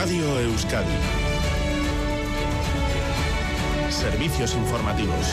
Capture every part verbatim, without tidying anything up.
Radio Euskadi. Servicios informativos.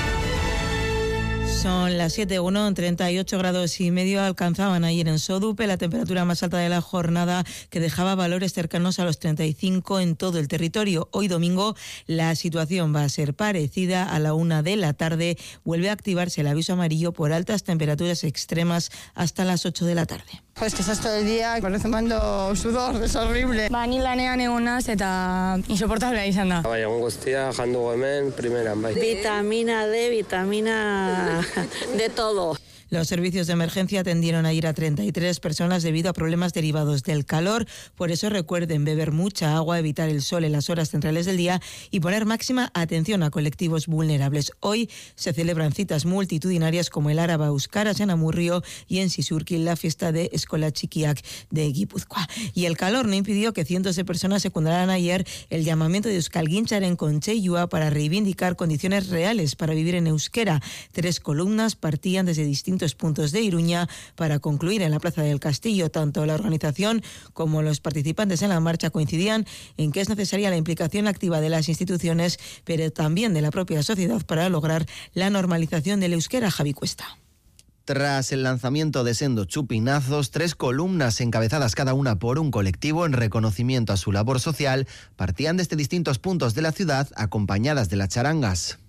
Son las siete, uno, treinta y ocho grados y medio alcanzaban ayer en Sodupe, la temperatura más alta de la jornada, que dejaba valores cercanos a los treinta y cinco en todo el territorio. Hoy domingo la situación va a ser parecida. A la una de la tarde vuelve a activarse el aviso amarillo por altas temperaturas extremas hasta las ocho de la tarde. Pues que estás todo el día rezumando sudor, es horrible. Ba, ni lanean egonaz eta insoportablea izan da. Bai, egun guztia jandu hemen primeran, bai. Vitamina D, vitamina de todo. Los servicios de emergencia atendieron ayer a treinta y tres personas debido a problemas derivados del calor. Por eso recuerden beber mucha agua, evitar el sol en las horas centrales del día y poner máxima atención a colectivos vulnerables. Hoy se celebran citas multitudinarias como el Araba Euskaraz en Amurrio y en Sisurki la fiesta de Eskola Txikiak de Guipúzcoa. Y el calor no impidió que cientos de personas secundaran ayer el llamamiento de Euskalgintzaren Kontseilua para reivindicar condiciones reales para vivir en euskera. Tres columnas partían desde distintos puntos de Iruña para concluir en la Plaza del Castillo. Tanto la organización como los participantes en la marcha coincidían en que es necesaria la implicación activa de las instituciones, pero también de la propia sociedad para lograr la normalización del euskera. Javi Cuesta. Tras el lanzamiento de sendos chupinazos, tres columnas encabezadas cada una por un colectivo en reconocimiento a su labor social partían desde distintos puntos de la ciudad acompañadas de las charangas.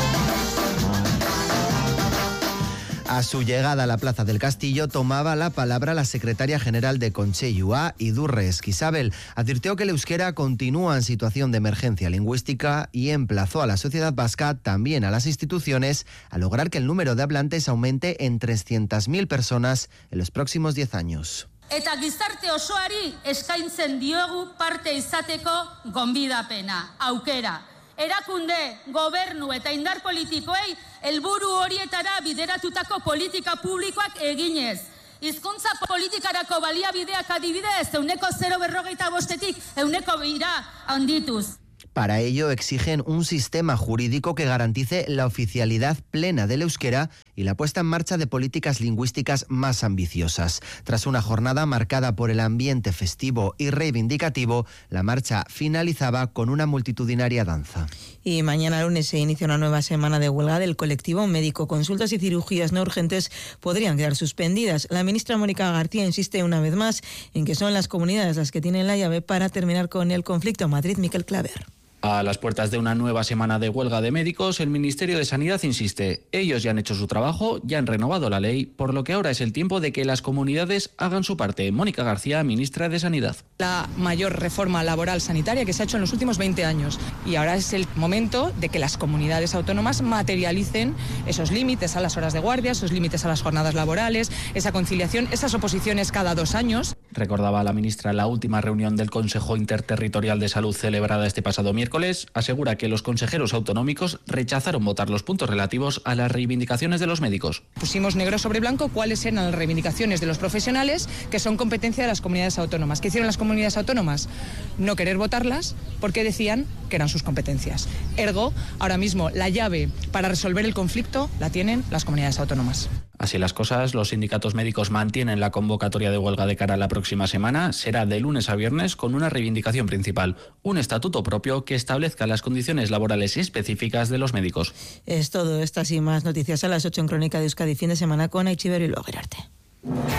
A su llegada a la Plaza del Castillo tomaba la palabra la secretaria general de Kontseilua, Idurre Esquisabel. Advirtió que el euskera continúa en situación de emergencia lingüística y emplazó a la sociedad vasca, también a las instituciones, a lograr que el número de hablantes aumente en trescientas mil personas en los próximos diez años. Eta gizarte osoari eskaintzen diogu parte izateko gonbidapena, aukera. Erakunde, gobernu eta indar politikoei helburu horietara bideratutako politika publikoak eginez. Hizkuntza politikarako baliabideak adibidez, euneko zero berrogeita bostetik euneko bira handituz. Para ello exigen un sistema jurídico que garantice la oficialidad plena del euskera y la puesta en marcha de políticas lingüísticas más ambiciosas. Tras una jornada marcada por el ambiente festivo y reivindicativo, la marcha finalizaba con una multitudinaria danza. Y mañana lunes se inicia una nueva semana de huelga del colectivo médico. Consultas y cirugías no urgentes podrían quedar suspendidas. La ministra Mónica García insiste una vez más en que son las comunidades las que tienen la llave para terminar con el conflicto. Madrid, Miquel Claver. A las puertas de una nueva semana de huelga de médicos, el Ministerio de Sanidad insiste, ellos ya han hecho su trabajo, ya han renovado la ley, por lo que ahora es el tiempo de que las comunidades hagan su parte. Mónica García, ministra de Sanidad. La mayor reforma laboral sanitaria que se ha hecho en los últimos veinte años y ahora es el momento de que las comunidades autónomas materialicen esos límites a las horas de guardia, esos límites a las jornadas laborales, esa conciliación, esas oposiciones cada dos años. Recordaba la ministra la última reunión del Consejo Interterritorial de Salud celebrada este pasado miércoles. Asegura que los consejeros autonómicos rechazaron votar los puntos relativos a las reivindicaciones de los médicos. Pusimos negro sobre blanco cuáles eran las reivindicaciones de los profesionales que son competencia de las comunidades autónomas. ¿Qué hicieron las comunidades autónomas? No querer votarlas porque decían que eran sus competencias. Ergo, ahora mismo la llave para resolver el conflicto la tienen las comunidades autónomas. Así las cosas, los sindicatos médicos mantienen la convocatoria de huelga de cara a la próxima semana. Será de lunes a viernes con una reivindicación principal, un estatuto propio que establezca las condiciones laborales específicas de los médicos. Es todo. Estas y más noticias a las ocho en Crónica de Euskadi, fin de semana con Aichiber y Logerarte.